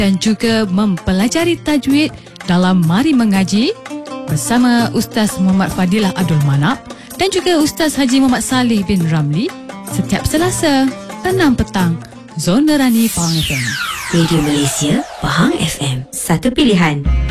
dan juga mempelajari tajwid dalam Mari Mengaji bersama Ustaz Muhammad Fadilah Abdul Manap dan juga Ustaz Haji Muhammad Saleh bin Ramli setiap Selasa 6 petang. Zona Rani Pahang FM. Radio Malaysia Pahang FM, satu pilihan.